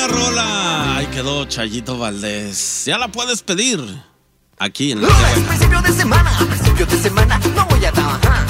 Rola, ahí quedó Chayito Valdés. Ya la puedes pedir aquí en la principio de semana, no voy a trabajar.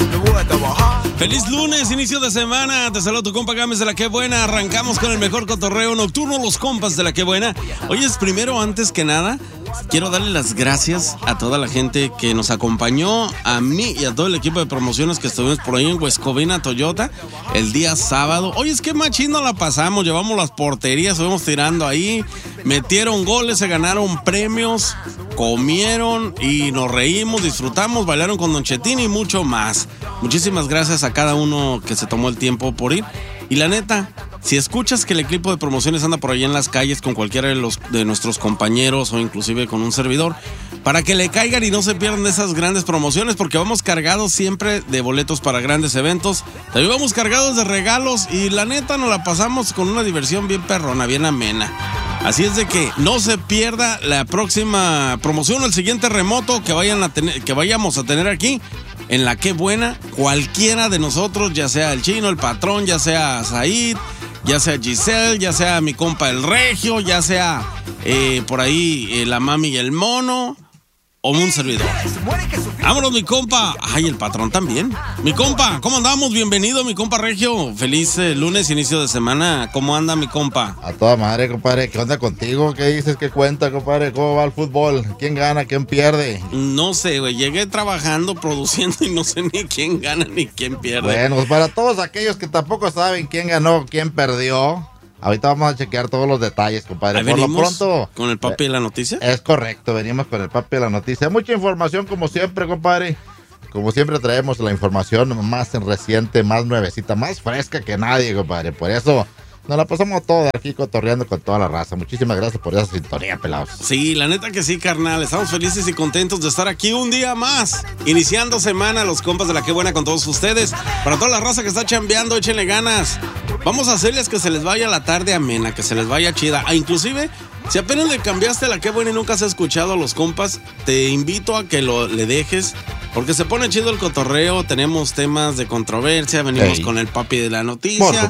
Feliz lunes, inicio de semana. Te saludo tu compa Gámez de La Qué Buena. Arrancamos con el mejor cotorreo nocturno, los compas de La Qué Buena. Oye, primero, antes que nada, quiero darle las gracias a toda la gente que nos acompañó, a mí y a todo el equipo de promociones que estuvimos por ahí en Huescovina, Toyota, el día sábado. Oye, es que machín no la pasamos, llevamos las porterías, estuvimos tirando ahí, metieron goles, se ganaron premios, comieron y nos reímos, disfrutamos, bailaron con Don Chetín y mucho más. Muchísimas gracias a cada uno que se tomó el tiempo por ir. Y la neta, si escuchas que el equipo de promociones anda por allá en las calles con cualquiera de nuestros compañeros o inclusive con un servidor, para que le caigan y no se pierdan esas grandes promociones, porque vamos cargados siempre de boletos para grandes eventos, también vamos cargados de regalos y la neta nos la pasamos con una diversión bien perrona, bien amena. Así es de que no se pierda la próxima promoción o el siguiente remoto que vayamos a tener aquí en La Qué Buena, cualquiera de nosotros, ya sea el Chino, el Patrón, ya sea Said, ya sea Giselle, ya sea mi compa el Regio, ya sea por ahí la Mami y el Mono, o un servidor. Vámonos, mi compa. Ay, el Patrón también. Mi compa, ¿cómo andamos? Bienvenido, mi compa Regio. Feliz lunes, inicio de semana. ¿Cómo anda, mi compa? A toda madre, compadre. ¿Qué onda contigo? ¿Qué dices? ¿Qué cuenta, compadre? ¿Cómo va el fútbol? ¿Quién gana? ¿Quién pierde? No sé, güey. Llegué trabajando, produciendo y no sé ni quién gana ni quién pierde. Bueno, pues para todos aquellos que tampoco saben quién ganó, quién perdió, ahorita vamos a chequear todos los detalles, compadre. Ahí Por lo venimos pronto, con el papi de la noticia. Es correcto, venimos con el papi de la noticia. Mucha información como siempre, compadre. Como siempre traemos la información más reciente, más nuevecita, más fresca que nadie, compadre. Por eso nos la pasamos toda aquí cotorreando con toda la raza. Muchísimas gracias por esa sintonía, pelados. Sí, la neta que sí, carnal. Estamos felices y contentos de estar aquí un día más. Iniciando semana, los compas de La Qué Buena con todos ustedes. Para toda la raza que está chambeando, échenle ganas. Vamos a hacerles que se les vaya la tarde amena, que se les vaya chida. Inclusive, si apenas le cambiaste a La Qué Buena y nunca has escuchado a los compas, te invito a que le dejes, porque se pone chido el cotorreo. Tenemos temas de controversia, venimos con el papi de la noticia. Por